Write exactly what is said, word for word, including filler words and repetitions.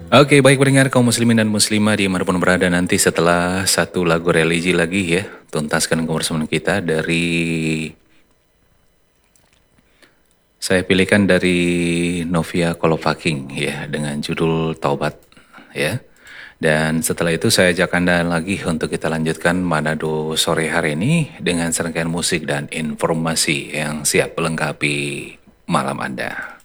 Oke, baik pendengar kaum muslimin dan muslimah dimanapun berada, nanti setelah satu lagu religi lagi ya, tuntaskan kebersamaan kita dari, saya pilihkan dari Novia Kolopaking ya, dengan judul Taubat ya. Dan setelah itu saya ajak Anda lagi untuk kita lanjutkan Manado sore hari ini dengan serangkaian musik dan informasi yang siap melengkapi malam Anda.